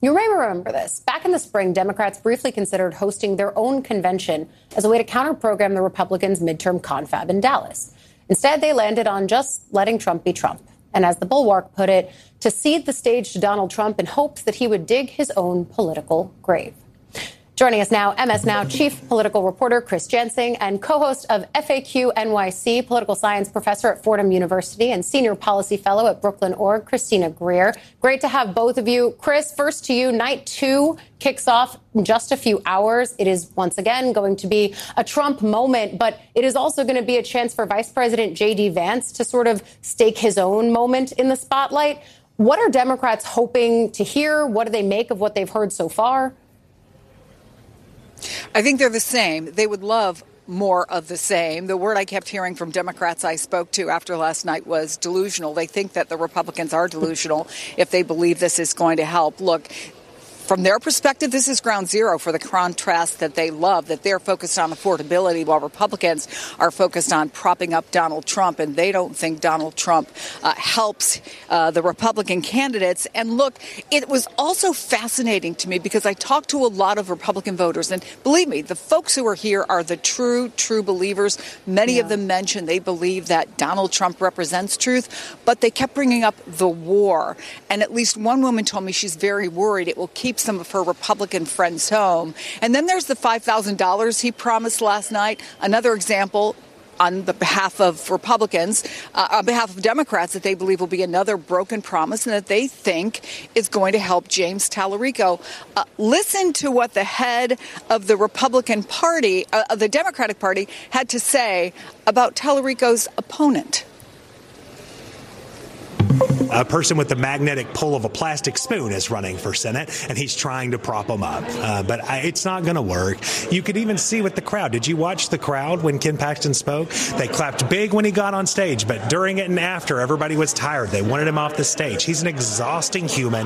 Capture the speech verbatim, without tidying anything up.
You may remember this. Back in the spring, Democrats briefly considered hosting their own convention as a way to counter-program the Republicans' midterm confab in Dallas. Instead, they landed on just letting Trump be Trump. And as the Bulwark put it, to cede the stage to Donald Trump in hopes that he would dig his own political grave. Joining us now, M S Now chief political reporter Chris Jansing and co-host of F A Q N Y C, political science professor at Fordham University and senior policy fellow at Brooklyn Org, Christina Greer. Great to have both of you. Chris, first to you. Night two kicks off in just a few hours. It is once again going to be a Trump moment, but it is also going to be a chance for Vice President J D Vance to sort of stake his own moment in the spotlight. What are Democrats hoping to hear? What do they make of what they've heard so far? I think they're the same. They would love more of the same. The word I kept hearing from Democrats I spoke to after last night was delusional. They think that the Republicans are delusional if they believe this is going to help. Look, from their perspective, this is ground zero for the contrast that they love, that they're focused on affordability while Republicans are focused on propping up Donald Trump. And they don't think Donald Trump uh, helps uh, the Republican candidates. And look, it was also fascinating to me because I talked to a lot of Republican voters. And believe me, the folks who are here are the true, true believers. Many yeah. of them mentioned they believe that Donald Trump represents truth, but they kept bringing up the war. And at least one woman told me she's very worried it will keep some of her Republican friends home. And then there's the five thousand dollars he promised last night. Another example on the behalf of Republicans, uh, on behalf of Democrats, that they believe will be another broken promise and that they think is going to help James Tallarico. Uh, listen to what the head of the Republican Party, uh, of the Democratic Party, had to say about Tallarico's opponent. A person with the magnetic pull of a plastic spoon is running for Senate, and he's trying to prop him up. Uh, but I, it's not going to work. You could even see with the crowd. Did you watch the crowd when Ken Paxton spoke? They clapped big when he got on stage, but during it and after, everybody was tired. They wanted him off the stage. He's an exhausting human.